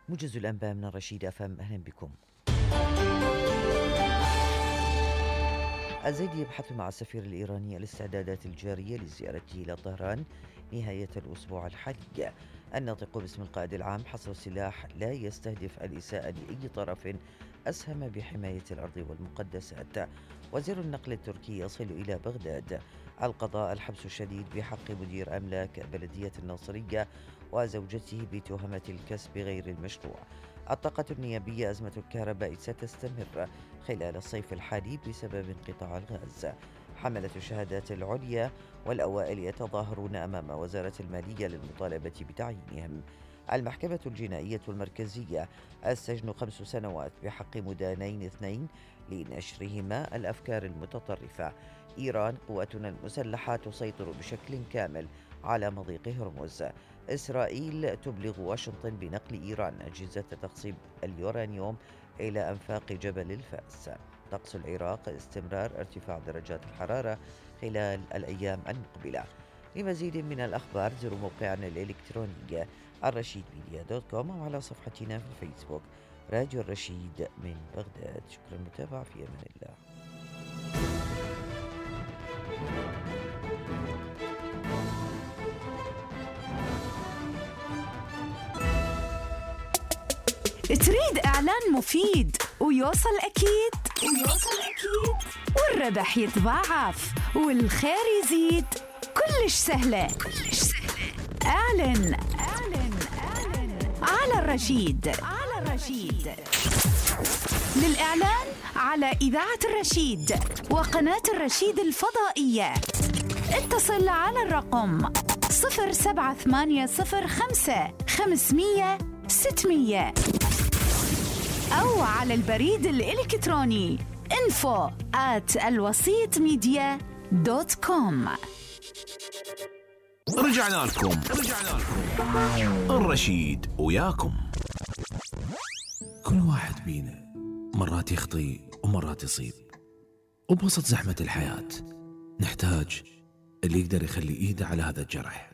موجز الأنباء من الرشيد FM. أهلا بكم. الزيدي يبحث مع السفير الإيراني الاستعدادات الجارية لزيارته إلى طهران نهاية الأسبوع الحالي. الناطق باسم القائد العام: حصر السلاح لا يستهدف الإساءة لأي طرف أسهم بحماية الأرض والمقدسات. وزير النقل التركي يصل إلى بغداد. القضاء: الحبس الشديد بحق مدير أملاك بلدية الناصرية وزوجته بتهمة الكسب غير المشروع. الطاقة النيابية: أزمة الكهرباء ستستمر خلال الصيف الحالي بسبب انقطاع الغاز. حملة الشهادات العليا والأوائل يتظاهرون أمام وزارة المالية للمطالبة بتعيينهم. المحكمة الجنائية المركزية: السجن 5 سنوات بحق مدانين 2 لنشرهما الأفكار المتطرفة. إيران: قواتنا المسلحة تسيطر بشكل كامل على مضيق هرمز. إسرائيل تبلغ واشنطن بنقل إيران أجهزة تخصيب اليورانيوم إلى أنفاق جبل الفاس. طقس العراق: استمرار ارتفاع درجات الحرارة خلال الأيام المقبلة. لمزيد من الأخبار زوروا موقعنا الإلكتروني الرشيدميديا.com أو على صفحتنا في الفيسبوك راديو الرشيد من بغداد. شكرا للمتابعة، في أمان الله. تريد إعلان مفيد ويوصل أكيد والربح يتضاعف والخير يزيد؟ كلش سهلة. اعلن على الرشيد. للإعلان على إذاعة الرشيد وقناة الرشيد الفضائية اتصل على الرقم 07805 أو على البريد الإلكتروني info@alwasitmedia.com. رجعنا لكم الرشيد وياكم. كل واحد بينا مرات يخطي ومرات يصيب، وبوسط زحمة الحياة نحتاج اللي يقدر يخلي إيده على هذا الجرح.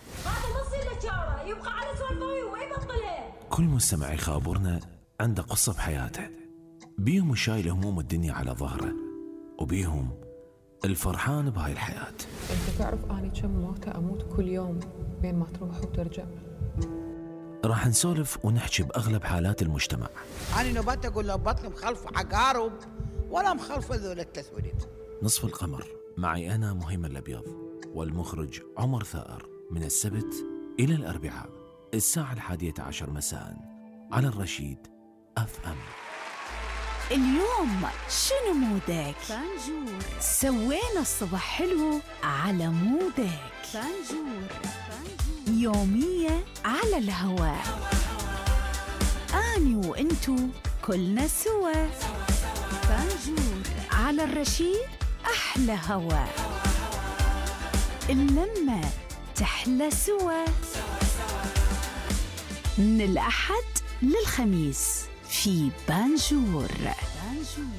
يبقى على سوالفه ويبطلها. كل مستمع يخابرنا عنده قصة بحياته، بيهم الشايل هموم الدنيا على ظهره، وبيهم الفرحان بهاي الحياة. انت تعرف اني كم موتة اموت كل يوم بين ما تروح وترجع. راح نسولف ونحكي بأغلب حالات المجتمع. أنا نبات أقول له بطني مخلفة عقارب ولا مخلفة ذول التسويد. نصف القمر معي أنا مهيمن الأبيض والمخرج عمر ثائر، من السبت إلى الأربعاء الساعة 11 مساء على الرشيد FM. اليوم شنو مودك؟ فانجور. سوينا الصبح حلو على مودك. فانجور. يومية على الهواء، أني وإنتو كلنا سوا. فانجور على الرشيد، أحلى هواء، اللمة تحلى سوا. من الأحد للخميس في بانجور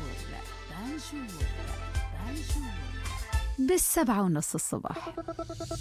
ب7:30 الصبح.